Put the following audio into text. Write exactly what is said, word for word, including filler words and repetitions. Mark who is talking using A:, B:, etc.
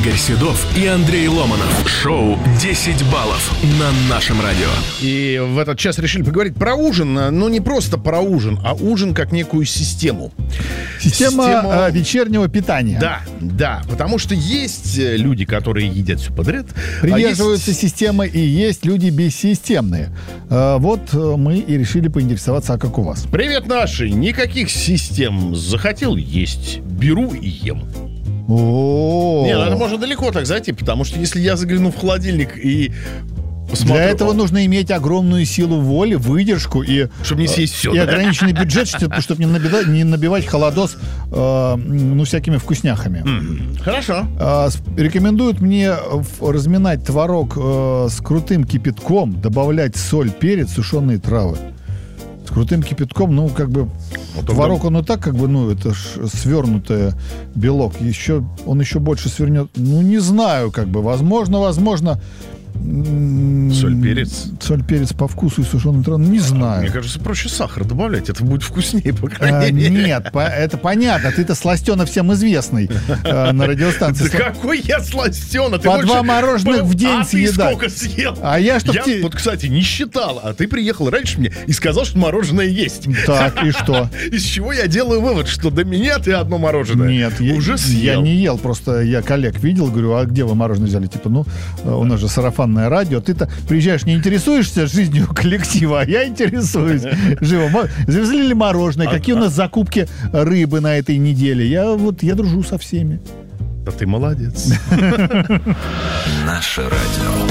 A: Игорь Седов и Андрей Ломанов. Шоу «десять баллов» на нашем радио.
B: И в этот час решили поговорить про ужин. Ну, не просто про ужин, а ужин как некую систему.
C: Система
B: Систему...
C: э, вечернего питания.
B: Да, да. Потому что есть люди, которые едят все подряд.
C: Придерживаются
B: а есть...
C: системы, и есть люди бессистемные. Э, вот э, мы и решили поинтересоваться, а как у вас?
B: Привет, наши. Никаких систем. Захотел есть. Беру и ем.
C: О-о-о.
B: Нет, это можно далеко так зайти, потому что если я загляну в холодильник и посмотрю...
C: Для этого нужно иметь огромную силу воли, выдержку и...
B: Чтобы не съесть все,
C: И
B: да?
C: ограниченный бюджет, чтобы не набивать, не набивать холодос э, ну, всякими вкусняхами.
B: Mm-hmm. Хорошо.
C: Э, рекомендуют мне разминать творог э, с крутым кипятком, добавлять соль, перец, сушеные травы. С крутым кипятком, ну, как бы, вот творог, он и так, как бы, ну, это ж свернутый белок. Еще, он еще больше свернет. Ну, не знаю, как бы, возможно, возможно...
B: Соль, перец.
C: Соль, перец по вкусу и сушеный травы. Не знаю.
B: Мне кажется, проще сахар добавлять. Это будет вкуснее, по крайней
C: а,
B: мере.
C: Нет, по, это понятно. Ты-то сластена всем известный э, на радиостанции.
B: Да какой я сластена?
C: По два мороженых в день
B: а
C: съедать.
B: А ты сколько съел?
C: А я что?
B: Я
C: Те...
B: вот, кстати, не считал. А ты приехал раньше мне и сказал, что мороженое есть.
C: Так, и что?
B: Из чего я делаю вывод, что до меня ты одно мороженое
C: Нет,
B: уже
C: я,
B: съел.
C: Я не ел, просто я коллег видел, говорю, а где вы мороженое взяли? Типа, ну, у нас же сарафанное радио. Ты-то приезжаешь, не интересуешься жизнью коллектива, а я интересуюсь. Живо. Завезли ли мороженое? Какие у нас закупки рыбы на этой неделе? Я вот, я дружу со всеми.
B: Да ты молодец.
A: Наше радио.